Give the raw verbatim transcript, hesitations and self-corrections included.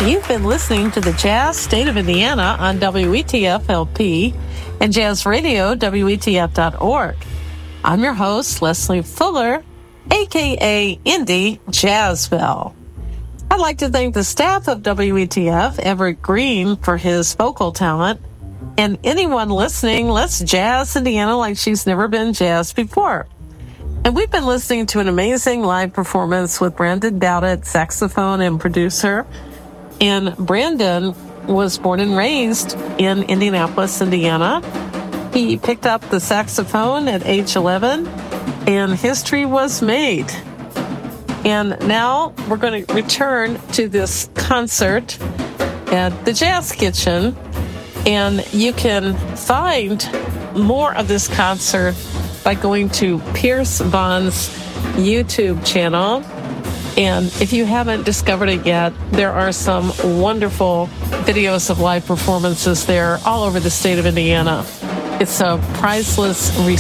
You've been listening to the Jazz State of Indiana on W E T F L P and Jazz Radio, W E T F dot org. I'm your host, Leslie Fuller, a k a. Indy Jazzville. I'd like to thank the staff of W E T F, Everett Green, for his vocal talent, and anyone listening, let's jazz Indiana like she's never been jazzed before. And we've been listening to an amazing live performance with Brandon Dowdett, saxophone and producer. And Brandon was born and raised in Indianapolis, Indiana. He picked up the saxophone at age eleven, and history was made. And now we're going to return to this concert at the Jazz Kitchen. And you can find more of this concert by going to Pierce Vaughn's YouTube channel. And if you haven't discovered it yet, there are some wonderful videos of live performances there all over the state of Indiana. It's a priceless resource.